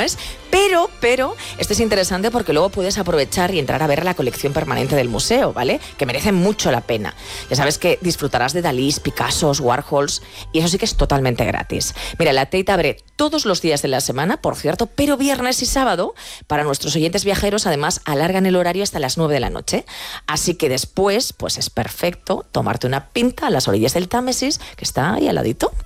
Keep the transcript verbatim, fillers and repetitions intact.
viernes, pero, pero, esto es interesante porque luego puedes aprovechar y entrar a ver la colección permanente del museo, ¿vale? Que merece mucho la pena. Ya sabes que disfrutarás de Dalís, Picassos, Warhols, y eso sí que es totalmente gratis. Mira, la Tate abre todos los días de la semana, por cierto, pero viernes y sábado, para nuestros oyentes viajeros, además, alargan el horario hasta las nueve de la noche. Así que después, pues es perfecto tomarte una pinta a las orillas del Támesis, que está ahí al ladito.